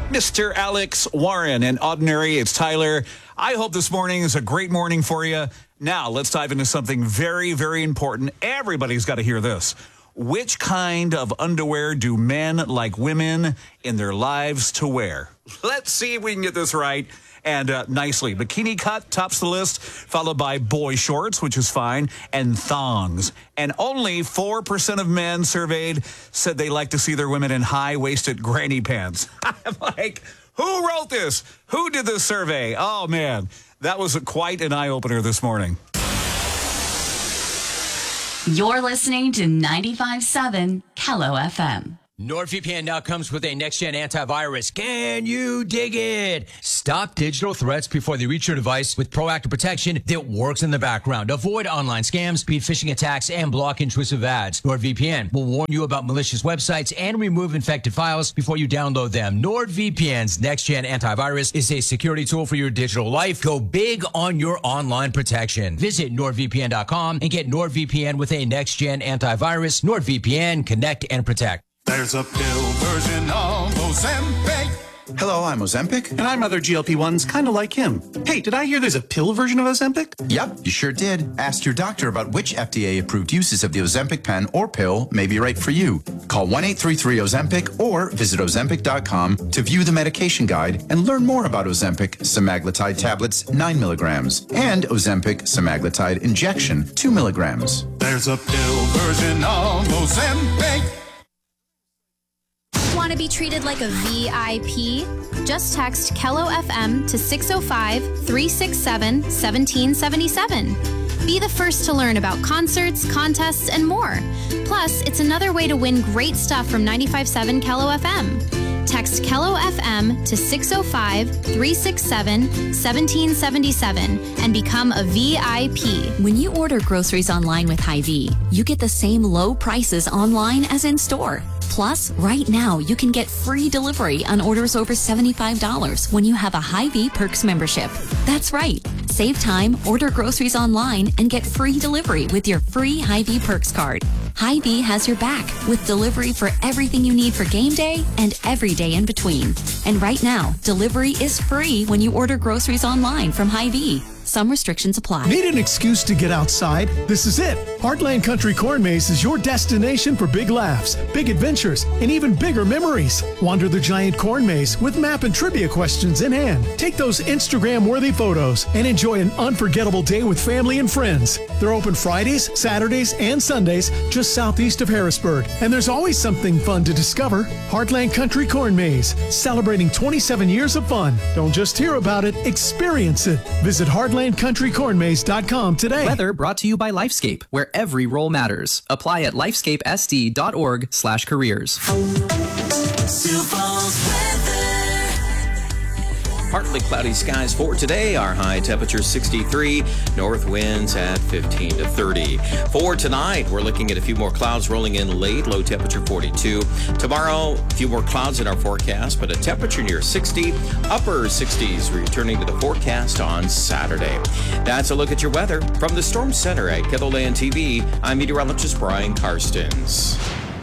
Mr. Alex Warren. And Ordinary, it's Tyler. I hope this morning is a great morning for you. Now, let's dive into something very, very important. Everybody's got to hear this. Which kind of underwear do men like women in their lives to wear? Let's see if we can get this right. And nicely, bikini cut tops the list, followed by boy shorts, which is fine, and thongs. And only 4% of men surveyed said they like to see their women in high-waisted granny pants. I'm like, who wrote this? Who did this survey? Oh, man, that was quite an eye-opener this morning. You're listening to 95.7 Kello FM. NordVPN now comes with a next-gen antivirus. Can you dig it? Stop digital threats before they reach your device with proactive protection that works in the background. Avoid online scams, speed phishing attacks, and block intrusive ads. NordVPN will warn you about malicious websites and remove infected files before you download them. NordVPN's next-gen antivirus is a security tool for your digital life. Go big on your online protection. Visit NordVPN.com and get NordVPN with a next-gen antivirus. NordVPN, connect and protect. There's a pill version of Ozempic. Hello, I'm Ozempic. And I'm other GLP-1s, kind of like him. Hey, did I hear there's a pill version of Ozempic? Yep, you sure did. Ask your doctor about which FDA-approved uses of the Ozempic pen or pill may be right for you. Call 1-833-OZEMPIC or visit Ozempic.com to view the medication guide and learn more about Ozempic semaglutide tablets 9 milligrams and Ozempic semaglutide injection 2 milligrams. There's a pill version of Ozempic. Want to be treated like a VIP? Just text Kello FM to 605-367-1777. Be the first to learn about concerts, contests, and more. Plus, it's another way to win great stuff from 95.7 Kello FM. Text Kello FM to 605-367-1777 and become a VIP. When you order groceries online with Hy-Vee, you get the same low prices online as in store. Plus, right now, you can get free delivery on orders over $75 when you have a Hy-Vee Perks membership. That's right. Save time, order groceries online, and get free delivery with your free Hy-Vee Perks card. Hy-Vee has your back with delivery for everything you need for game day and every day in between. And right now, delivery is free when you order groceries online from Hy-Vee. Some restrictions apply. Need an excuse to get outside? This is it. Heartland Country Corn Maze is your destination for big laughs, big adventures, and even bigger memories. Wander the giant corn maze with map and trivia questions in hand. Take those Instagram-worthy photos and enjoy an unforgettable day with family and friends. They're open Fridays, Saturdays, and Sundays just southeast of Harrisburg. And there's always something fun to discover. Heartland Country Corn Maze, celebrating 27 years of fun. Don't just hear about it, experience it. Visit HeartlandCountryCornMaze.com today. Weather brought to you by Lifescape, where every roll matters. Apply at lifescapesd.org/careers. Partly cloudy skies for today. Our high temperature 63, north winds at 15 to 30. For tonight, we're looking at a few more clouds rolling in late, low temperature 42. Tomorrow, a few more clouds in our forecast, but a temperature near 60, upper 60s returning to the forecast on Saturday. That's a look at your weather. From the Storm Center at KELOLAND TV, I'm meteorologist Brian Karstens.